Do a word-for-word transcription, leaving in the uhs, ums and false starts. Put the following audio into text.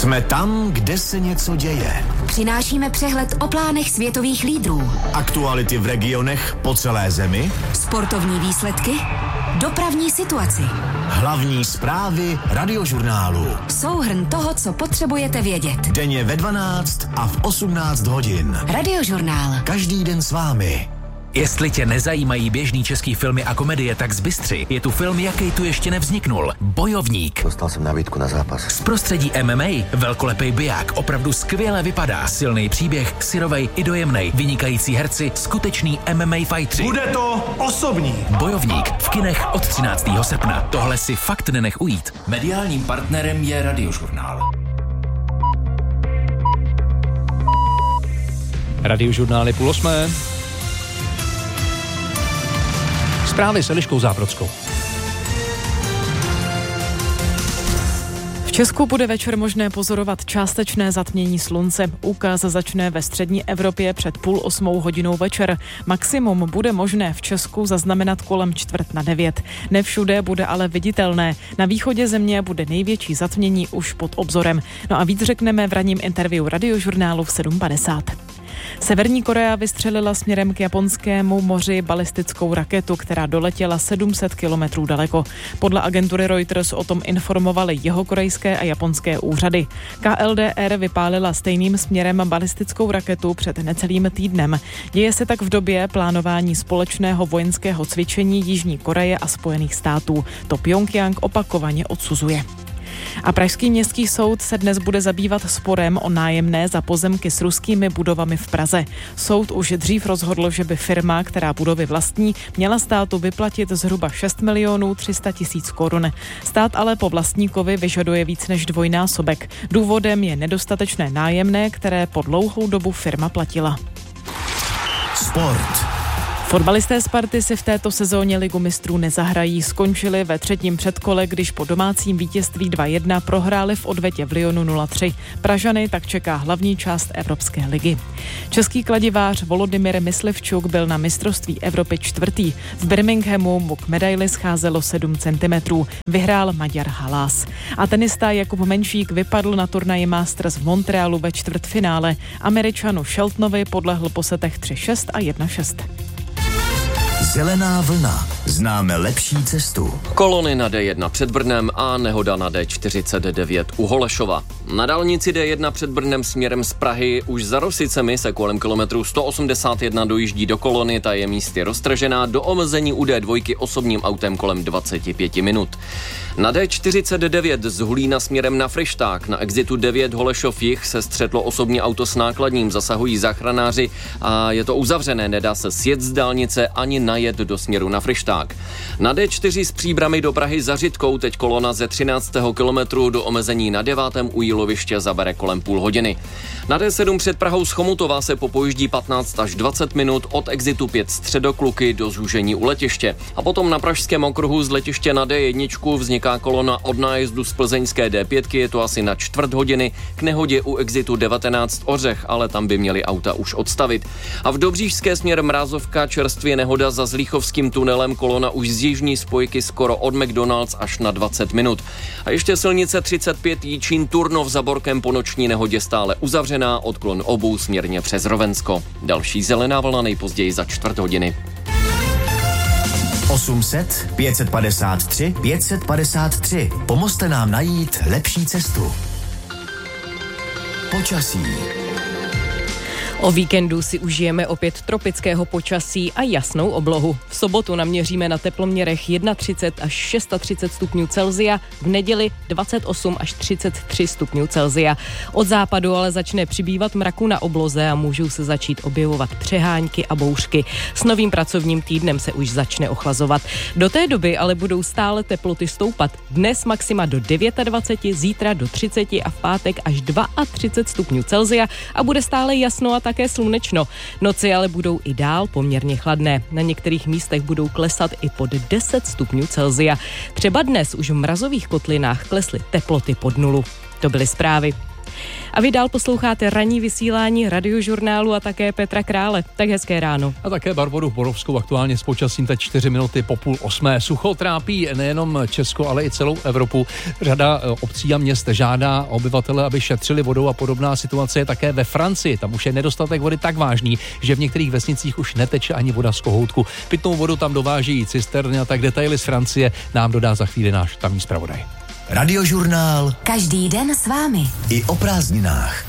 Jsme tam, kde se něco děje. Přinášíme přehled o plánech světových lídrů. Aktuality v regionech po celé zemi. Sportovní výsledky. Dopravní situaci. Hlavní zprávy Radiožurnálu. Souhrn toho, co potřebujete vědět. Denně ve dvanáct a v osmnáct hodin. Radiožurnál. Každý den s vámi. Jestli tě nezajímají běžný český filmy a komedie, tak zbystři. Je tu film, jaký tu ještě nevzniknul. Bojovník. Dostal jsem nabídku na zápas. Z prostředí M M A velkolepý biják, opravdu skvěle vypadá. Silný příběh, syrovej i dojemnej. Vynikající herci, skutečný M M A fightři. Bude to osobní. Bojovník v kinech od třináctého srpna. Tohle si fakt nenech ujít. Mediálním partnerem je Radiožurnál. Radiožurnál je půl osmé. Zprávy s Eliškou Zábrodskou. V Česku bude večer možné pozorovat částečné zatmění slunce. Úkaz začne ve střední Evropě před půl osmou hodinou večer. Maximum bude možné v Česku zaznamenat kolem čtvrt na devět. Nevšude bude ale viditelné. Na východě země bude největší zatmění už pod obzorem. No a víc řekneme v ranním interview Radiožurnálu v sedm padesát. Severní Korea vystřelila směrem k Japonskému moři balistickou raketu, která doletěla sedm set kilometrů daleko. Podle agentury Reuters o tom informovaly jihokorejské a japonské úřady. K L D R vypálila stejným směrem balistickou raketu před necelým týdnem. Děje se tak v době plánování společného vojenského cvičení Jižní Koreje a Spojených států. To Pjongjang opakovaně odsuzuje. A pražský městský soud se dnes bude zabývat sporem o nájemné za pozemky s ruskými budovami v Praze. Soud už dřív rozhodl, že by firma, která budovy vlastní, měla státu vyplatit zhruba šest milionů tři sta tisíc korun. Stát ale po vlastníkovi vyžaduje víc než dvojnásobek. Důvodem je nedostatečné nájemné, které po dlouhou dobu firma platila. Sport. Fotbalisté Sparty si v této sezóně Ligu mistrů nezahrají. Skončili ve třetím předkole, když po domácím vítězství dva jedna prohráli v odvetě v Lyonu nula tři. Pražany tak čeká hlavní část Evropské ligy. Český kladivář Volodymyr Myslivčuk byl na mistrovství Evropy čtvrtý. V Birminghamu mu k medaili scházelo sedm centimetrů. Vyhrál Maďar Halas. A tenista Jakub Menšík vypadl na turnaji Masters v Montrealu ve čtvrtfinále. Američanu Sheltonovi podlehl po setech tři šest a jedna šest. Zelená vlna. Známe lepší cestu. Kolony na D jedna před Brnem a nehoda na D čtyřicet devět u Holešova. Na dálnici D jedna před Brnem směrem z Prahy už za Rosicemi se kolem kilometru sto osmdesát jedna dojíždí do kolony, ta je místy roztržená, do omezení u D dva osobním autem kolem dvacet pět minut. Na D čtyřicet devět z Hulína směrem na Fryšták na exitu devět Holešov jih se střetlo osobní auto s nákladním, zasahují záchranáři a je to uzavřené, nedá se sjet z dálnice ani najet do směru na Fryšták. Na D čtyři z Příbrami do Prahy za Řitkou teď kolona ze třináctého kilometru do omezení na devátém u Jíloviště zabere kolem půl hodiny. Na D sedm před Prahou z Chomutova se popojíždí patnáct až dvacet minut od exitu pět Středokluky do zúžení u letiště. A potom na pražském okruhu z letiště na D jedna vzniká kolona od nájezdu z plzeňské D pět, je to asi na čtvrt hodiny k nehodě u exitu devatenáct Ořech, ale tam by měli auta už odstavit. A v Dobřížské směr Mrázovka čerstvě nehoda za Zlíchovským tunelem, kolona už z jižní spojky skoro od McDonald's až na dvacet minut. A ještě silnice třicet pět Jičín Turnov za Borkem po noční nehodě stále uzavřená, odklon obou směrně přes Rovensko. Další zelená vlna nejpozději za čtvrt hodiny. osm set, pět set padesát tři, pět set padesát tři. Pomozte nám najít lepší cestu. Počasí. O víkendu si užijeme opět tropického počasí a jasnou oblohu. V sobotu naměříme na teploměrech třicet jedna až třicet šest stupňů Celsia, v neděli dvacet osm až třicet tři stupňů Celsia. Od západu ale začne přibývat mraku na obloze a můžou se začít objevovat přehánky a bouřky. S novým pracovním týdnem se už začne ochlazovat. Do té doby ale budou stále teploty stoupat. Dnes maxima do dvacet devět, zítra do třicet a v pátek až třicet dva stupňů Celsia a bude stále jasno a také slunečno. Noci ale budou i dál poměrně chladné. Na některých místech budou klesat i pod deset stupňů Celsia. Třeba dnes už v mrazových kotlinách klesly teploty pod nulu. To byly zprávy. A vy dál posloucháte ranní vysílání Radiožurnálu a také Petra Krále. Tak hezké ráno. A také Barboru Borovskou aktuálně s počasím teď čtyři minuty po půl osmé. Sucho trápí nejenom Česko, ale i celou Evropu. Řada obcí a měst žádá obyvatele, aby šetřili vodou a podobná situace je také ve Francii. Tam už je nedostatek vody tak vážný, že v některých vesnicích už neteče ani voda z kohoutku. Pitnou vodu tam dováží cisterny a tak detaily z Francie nám dodá za chvíli náš tamní zpravodaj. Radiožurnál. Každý den s vámi. I o prázdninách.